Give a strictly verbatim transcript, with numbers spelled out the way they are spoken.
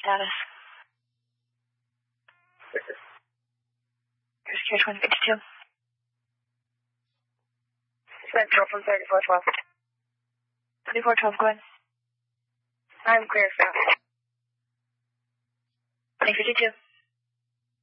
status. Here's Care twenty fifty-two. Central from thirty-four twelve. thirty-four twelve, go ahead. I'm clear, sir. twenty fifty-two.